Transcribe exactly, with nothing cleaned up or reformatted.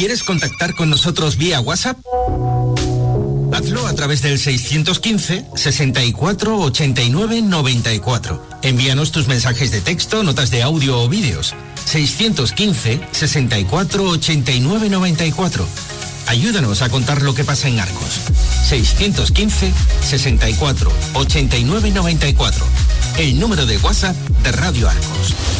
¿Quieres contactar con nosotros vía WhatsApp? Hazlo a través del seiscientos quince, sesenta y cuatro, ochenta y nueve, noventa y cuatro. Envíanos tus mensajes de texto, notas de audio o vídeos. seiscientos quince, sesenta y cuatro, ochenta y nueve, noventa y cuatro. Ayúdanos a contar lo que pasa en Arcos. seiscientos quince, sesenta y cuatro, ochenta y nueve, noventa y cuatro. El número de WhatsApp de Radio Arcos.